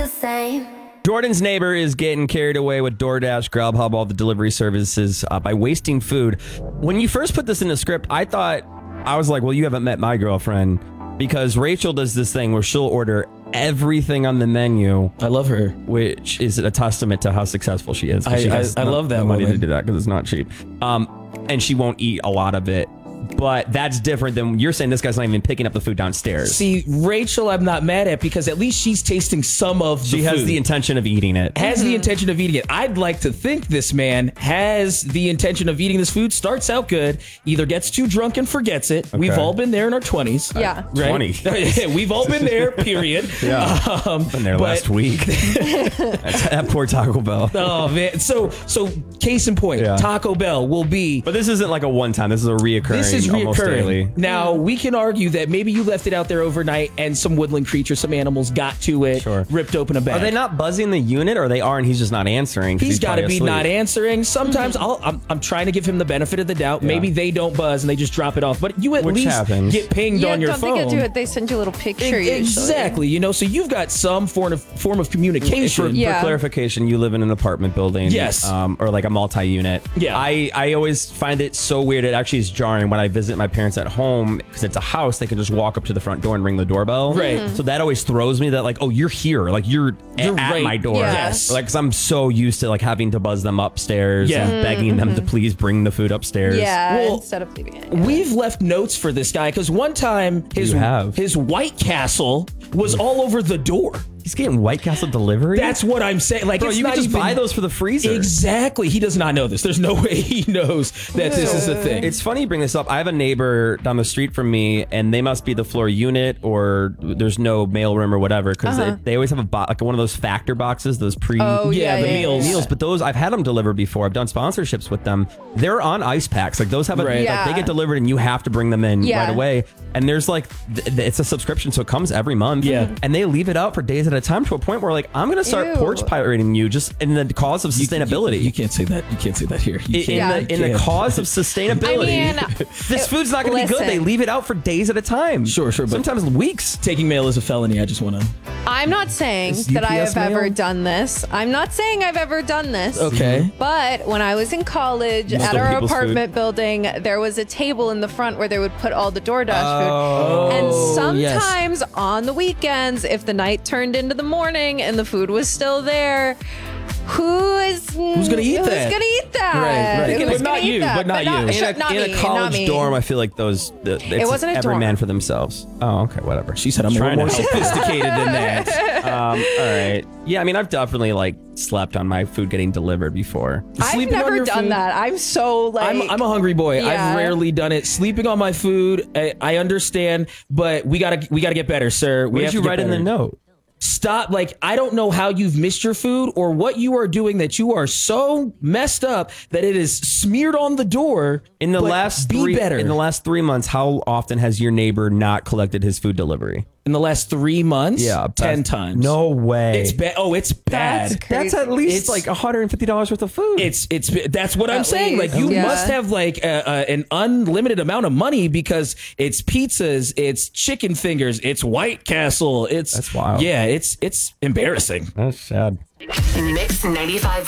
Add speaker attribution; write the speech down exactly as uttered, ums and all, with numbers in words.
Speaker 1: same.
Speaker 2: Jordan's neighbor is getting carried away with DoorDash, Grubhub, all the delivery services uh, by wasting food. When you first put this in the script, I thought, I was like, well, you haven't met my girlfriend, because Rachel does this thing where she'll order everything on the menu.
Speaker 3: I love her.
Speaker 2: Which is a testament to how successful she is.
Speaker 3: I,
Speaker 2: she
Speaker 3: I, I love that
Speaker 2: money
Speaker 3: woman.
Speaker 2: to do that because it's not cheap. Um, and she won't eat a lot of it. But that's different than you're saying. This guy's not even picking up the food downstairs.
Speaker 3: See, Rachel, I'm not mad at, because at least she's tasting some of the
Speaker 2: She has
Speaker 3: food.
Speaker 2: the intention of eating it.
Speaker 3: Has
Speaker 4: Mm-hmm.
Speaker 3: the intention of eating it. I'd like to think this man has the intention of eating this food. Starts out good, either gets too drunk and forgets it.
Speaker 2: Okay.
Speaker 3: We've all been there in our twenties.
Speaker 4: Yeah.
Speaker 3: Right?
Speaker 2: twenty.
Speaker 3: We've all been there, period.
Speaker 2: Yeah.
Speaker 3: Um,
Speaker 2: Been there
Speaker 3: but-
Speaker 2: last week. That's, that poor Taco Bell.
Speaker 3: Oh, man. So, so case in point,
Speaker 2: Yeah.
Speaker 3: Taco Bell will be...
Speaker 2: But this isn't like a one time. This is a reoccurring.
Speaker 3: This is
Speaker 2: almost daily.
Speaker 3: reoccurring. Now, we can argue that maybe you left it out there overnight and some woodland creature, some animals got to it,
Speaker 2: Sure.
Speaker 3: ripped open a bag.
Speaker 2: Are they not buzzing the unit, or they are and he's just not answering? 'cause
Speaker 3: He's got to
Speaker 2: probably
Speaker 3: be
Speaker 2: asleep?
Speaker 3: not answering. Sometimes I'll, I'm, I'm trying to give him the benefit of the doubt.
Speaker 2: Yeah.
Speaker 3: Maybe they don't buzz and they just drop it off. But you at
Speaker 2: Which
Speaker 3: least
Speaker 2: happens.
Speaker 3: get pinged
Speaker 4: Yeah,
Speaker 3: on your
Speaker 4: don't
Speaker 3: phone.
Speaker 4: think I do it. They send you a little picture
Speaker 3: E-
Speaker 4: usually.
Speaker 3: Exactly. You know, so you've got some form of form of communication.
Speaker 2: For,
Speaker 4: Yeah.
Speaker 2: for clarification, you live in an apartment building,
Speaker 3: Yes.
Speaker 2: um, or like a multi-unit.
Speaker 3: Yeah.
Speaker 2: I, I always find it so weird. It actually is jarring when I visit my parents at home, because it's a house. They can just walk up to the front door and ring the doorbell.
Speaker 3: Right.
Speaker 4: Mm-hmm.
Speaker 3: Mhm.
Speaker 2: So that always throws me that like, oh, you're here, like you're, a-
Speaker 3: You're
Speaker 2: at
Speaker 3: right.
Speaker 2: my door.
Speaker 4: Yeah.
Speaker 3: Yes.
Speaker 2: Like, cause I'm so used to like having to buzz them upstairs
Speaker 3: Yeah.
Speaker 2: and begging them to please bring the food upstairs.
Speaker 4: Yeah,
Speaker 3: Well,
Speaker 4: instead of leaving it.
Speaker 3: We've left notes for this guy because one time his
Speaker 2: You have.
Speaker 3: his White Castle was all over the door.
Speaker 2: He's getting White Castle delivery.
Speaker 3: That's what I'm saying. Like,
Speaker 2: Bro,
Speaker 3: it's
Speaker 2: you
Speaker 3: not
Speaker 2: can just
Speaker 3: even,
Speaker 2: buy those for the freezer.
Speaker 3: Exactly. He does not know this. There's no way he knows that this is a thing.
Speaker 2: It's funny you bring this up. I have a neighbor down the street from me, and they must be the floor unit, or there's no mail room or whatever, because
Speaker 4: Uh-huh.
Speaker 2: they, they always have a bo- like one of those factor boxes, those pre
Speaker 4: Oh,
Speaker 3: yeah,
Speaker 4: yeah,
Speaker 3: the
Speaker 4: yeah,
Speaker 3: meals.
Speaker 4: yeah.
Speaker 2: meals. But those I've had them delivered before. I've done sponsorships with them. They're on ice packs. Like those have a,
Speaker 3: Right.
Speaker 2: like,
Speaker 4: Yeah.
Speaker 2: they get delivered, and you have to bring them in
Speaker 4: Yeah.
Speaker 2: right away. And there's like th- th- it's a subscription, so it comes every month.
Speaker 3: Yeah.
Speaker 2: and they leave it out for days at a time to a point where like I'm gonna start
Speaker 4: Ew.
Speaker 2: porch pirating you just in the cause of
Speaker 3: You-
Speaker 2: sustainability.
Speaker 3: You, you can't say that. You can't say that here. You
Speaker 2: in,
Speaker 3: can't.
Speaker 2: in
Speaker 4: Yeah.
Speaker 2: the in the
Speaker 3: Can't.
Speaker 2: cause of sustainability.
Speaker 4: I mean,
Speaker 2: this food's not going to be good.
Speaker 4: listen.
Speaker 2: They leave it out for days at a time.
Speaker 3: Sure, sure, but-
Speaker 2: Sometimes weeks.
Speaker 3: Taking mail is a felony. I just want to.
Speaker 4: I'm not saying
Speaker 2: Is
Speaker 4: that I
Speaker 2: U P S
Speaker 4: have ever
Speaker 2: mail?
Speaker 4: done this. I'm not saying I've ever done this.
Speaker 3: Okay.
Speaker 4: But when I was in college
Speaker 2: Most
Speaker 4: at
Speaker 2: of
Speaker 4: our
Speaker 2: people's
Speaker 4: apartment building, there was a table in the front where they would put all the DoorDash
Speaker 2: Oh,
Speaker 4: food. And
Speaker 3: yes.
Speaker 4: sometimes on the weekends, if the night turned into the morning and the food was still there, who is
Speaker 3: Who's gonna eat
Speaker 4: who's
Speaker 3: that?
Speaker 4: gonna eat that?
Speaker 3: Right, right.
Speaker 4: Who's
Speaker 3: But
Speaker 4: gonna
Speaker 3: not
Speaker 4: eat
Speaker 3: you,
Speaker 4: that?
Speaker 3: but not you.
Speaker 2: In
Speaker 4: sure,
Speaker 2: a,
Speaker 4: not
Speaker 2: in
Speaker 4: me,
Speaker 2: a
Speaker 4: not
Speaker 2: college
Speaker 4: me.
Speaker 2: dorm, I feel like those. The, it's
Speaker 4: wasn't a
Speaker 2: every
Speaker 4: dorm.
Speaker 2: man for themselves. Oh, okay, whatever.
Speaker 3: She said I'm a little
Speaker 2: Trying
Speaker 3: more
Speaker 2: to help.
Speaker 3: sophisticated than that.
Speaker 2: Um, all right. Yeah, I mean, I've definitely like slept on my food getting delivered before.
Speaker 4: I've
Speaker 3: Sleeping on
Speaker 4: never
Speaker 3: your
Speaker 4: done
Speaker 3: food?
Speaker 4: that. I'm so like
Speaker 3: I'm, I'm a hungry boy.
Speaker 4: Yeah.
Speaker 3: I've rarely done it. Sleeping on my food, I, I understand, but we gotta we gotta get better, sir. We
Speaker 2: What
Speaker 3: have
Speaker 2: did you
Speaker 3: to get
Speaker 2: write in the
Speaker 3: better.
Speaker 2: note?
Speaker 3: Stop. Like, I don't know how you've missed your food or what you are doing that you are so messed up that it is smeared on the door.
Speaker 2: In the
Speaker 3: but
Speaker 2: last
Speaker 3: be
Speaker 2: three,
Speaker 3: better.
Speaker 2: in the last three months, how often has your neighbor not collected his food delivery?
Speaker 3: In the last three months, ten
Speaker 2: best-
Speaker 3: times.
Speaker 2: No way.
Speaker 3: It's bad. Oh, it's bad.
Speaker 4: That's
Speaker 2: That's at least
Speaker 3: It's-
Speaker 2: like one hundred fifty dollars worth of food.
Speaker 3: It's it's that's what I'm
Speaker 4: At
Speaker 3: saying.
Speaker 4: least,
Speaker 3: Like you
Speaker 4: yeah.
Speaker 3: must have like a, a, an unlimited amount of money because it's pizzas, it's chicken fingers, it's White Castle, it's
Speaker 2: That's wild.
Speaker 3: Yeah, it's it's embarrassing.
Speaker 2: That's sad.
Speaker 5: Mix ninety-five